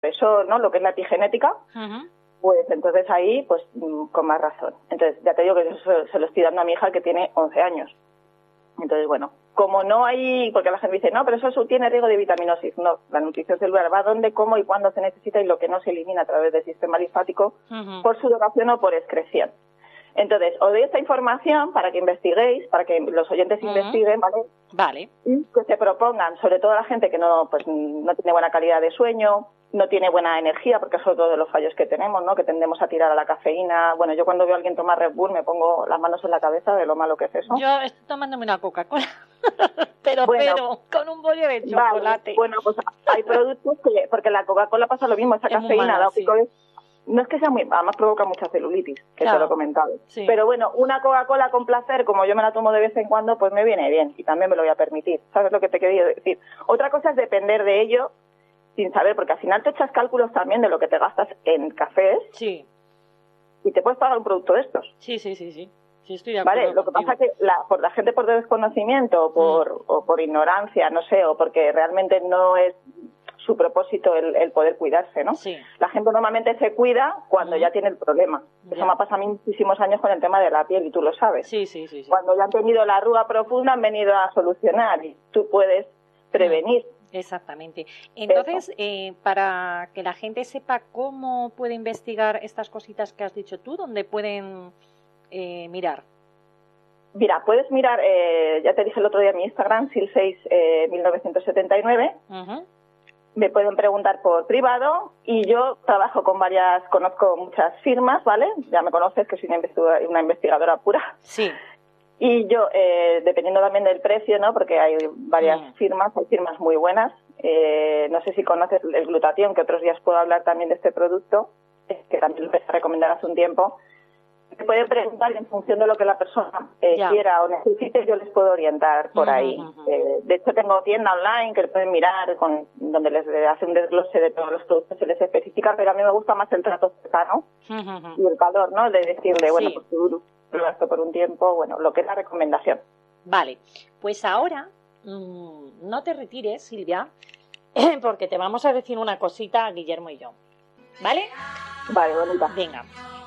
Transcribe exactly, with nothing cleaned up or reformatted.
eso, ¿no? Lo que es la epigenética, Uh-huh. pues entonces ahí, pues con más razón. Entonces, ya te digo que eso se lo estoy dando a mi hija que tiene once años. Entonces, bueno, como no hay, porque la gente dice, no, pero eso tiene riesgo de vitaminosis. No, la nutrición celular va dónde, cómo y cuándo se necesita y lo que no se elimina a través del sistema linfático Uh-huh. por sudoración o por excreción. Entonces, os doy esta información para que investiguéis, para que los oyentes Uh-huh. investiguen, ¿vale? Vale. Y que se propongan, sobre todo la gente que no, pues, no tiene buena calidad de sueño, no tiene buena energía, porque es otro de los fallos que tenemos, ¿no? Que tendemos a tirar a la cafeína. Bueno, yo cuando veo a alguien tomar Red Bull me pongo las manos en la cabeza de lo malo que es eso. Yo estoy tomándome una Coca-Cola, pero, Bueno, pero, con un bollo de chocolate. Vale, bueno, pues hay productos que, porque la Coca-Cola pasa lo mismo, esa Es muy cafeína, mala, da sí. picores. No es que sea muy, además provoca mucha celulitis, que Claro, te lo he comentado. sí. Pero bueno, una Coca-Cola con placer, como yo me la tomo de vez en cuando, pues me viene bien y también me lo voy a permitir. ¿Sabes lo que te quería decir? Otra cosa es depender de ello sin saber, porque al final te echas cálculos también de lo que te gastas en cafés Sí, y te puedes pagar un producto de estos. sí, sí, sí, sí. Sí, estoy de acuerdo Vale, lo que contigo. pasa es que la, por la gente por desconocimiento o por, mm. o por ignorancia, no sé, o porque realmente no es su propósito el, el poder cuidarse, ¿no? Sí. La gente normalmente se cuida cuando uh-huh. ya tiene el problema. Ya. Eso me ha pasado a mí muchísimos años con el tema de la piel y tú lo sabes. Sí, sí, sí, sí. Cuando ya han tenido la arruga profunda han venido a solucionar y tú puedes prevenir. Exactamente. Entonces, eh, para que la gente sepa cómo puede investigar estas cositas que has dicho tú, ¿dónde pueden eh, mirar? Mira, puedes mirar, eh, ya te dije el otro día en mi Instagram, sil seis mil novecientos setenta y nueve. Uh-huh. Me pueden preguntar por privado y yo trabajo con varias, conozco muchas firmas, ¿vale? Ya me conoces que soy una investigadora, una investigadora pura. Sí. Y yo, eh, dependiendo también del precio, ¿no? Porque hay varias mm. firmas, hay firmas muy buenas. Eh, no sé si conoces el glutatión, que otros días puedo hablar también de este producto, que también lo empecé a recomendar hace un tiempo. Me pueden preguntar y en función de lo que la persona eh, quiera o necesite, yo les puedo orientar por uh-huh, ahí. Uh-huh. Eh, de hecho, tengo tienda online que pueden mirar, con donde les hace un desglose de todos los productos, se les especifica, pero a mí me gusta más el trato cercano uh-huh. y el calor, ¿no? De decirle, sí. bueno, pues tú pruebas esto por un tiempo, bueno, lo que es la recomendación. Vale, pues ahora mmm, no te retires, Silvia, porque te vamos a decir una cosita a Guillermo y yo, ¿vale? Vale, bonita. Venga.